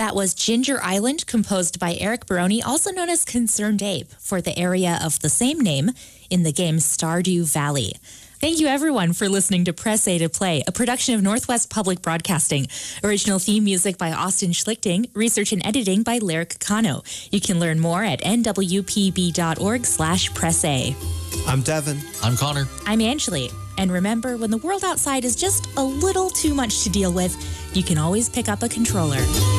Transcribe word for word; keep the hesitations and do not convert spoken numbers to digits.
That was Ginger Island, composed by Eric Baroni, also known as Concerned Ape, for the area of the same name in the game Stardew Valley. Thank you, everyone, for listening to Press A to Play, a production of Northwest Public Broadcasting. Original theme music by Austin Schlichting, research and editing by Lyric Kano. You can learn more at n w p b dot org slash press A. I'm Devin. I'm Connor. I'm Angeli. And remember, when the world outside is just a little too much to deal with, you can always pick up a controller.